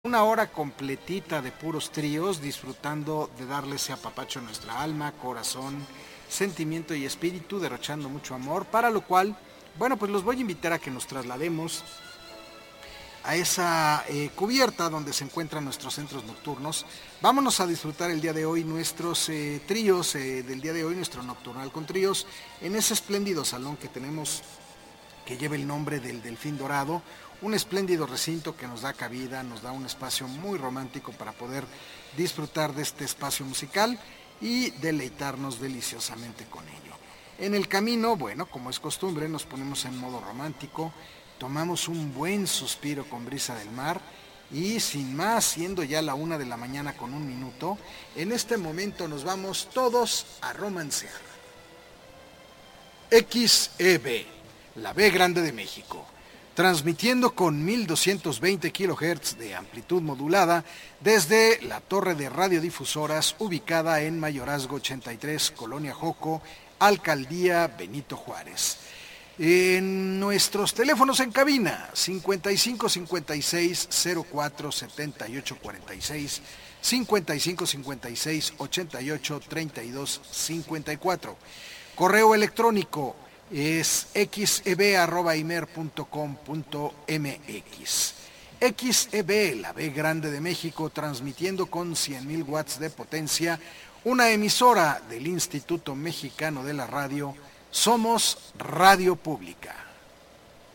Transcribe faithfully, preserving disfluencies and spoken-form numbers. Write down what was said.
Una hora completita de puros tríos, disfrutando de darle ese apapacho a nuestra alma, corazón, sentimiento y espíritu, derrochando mucho amor, para lo cual, bueno, pues los voy a invitar a que nos traslademos a esa eh, cubierta donde se encuentran nuestros centros nocturnos. Vámonos a disfrutar el día de hoy nuestros eh, tríos, eh, del día de hoy, nuestro nocturnal con tríos, en ese espléndido salón que tenemos que lleva el nombre del Delfín Dorado, un espléndido recinto que nos da cabida, nos da un espacio muy romántico para poder disfrutar de este espacio musical y deleitarnos deliciosamente con ello. En el camino, bueno, como es costumbre, nos ponemos en modo romántico, tomamos un buen suspiro con brisa del mar y sin más, siendo ya la una de la mañana con un minuto, en este momento nos vamos todos a romancear. X E B, la B grande de México, transmitiendo con mil doscientos veinte kilohertz de amplitud modulada desde la torre de radiodifusoras ubicada en Mayorazgo ochenta y tres, Colonia Joco, Alcaldía Benito Juárez. En nuestros teléfonos en cabina, cincuenta y cinco cincuenta y seis cero cuatro setenta y ocho cuarenta y seis, cincuenta y cinco cincuenta y seis ochenta y ocho treinta y dos cincuenta y cuatro. Correo electrónico es xeb arroba imer punto com punto mx. X E B, la B grande de México, transmitiendo con cien mil watts de potencia, una emisora del Instituto Mexicano de la Radio. Somos Radio Pública.